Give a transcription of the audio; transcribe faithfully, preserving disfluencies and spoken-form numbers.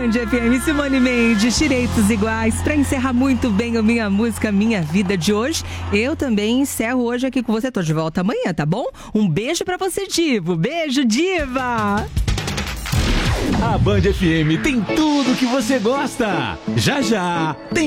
Band F M, Simone Mendes, Direitos Iguais, para encerrar muito bem a minha música, Minha Vida de hoje. Eu também encerro hoje aqui com você. Tô de volta amanhã, tá bom? Um beijo pra você, Divo. Beijo, diva! A Band F M tem tudo que você gosta. Já já tem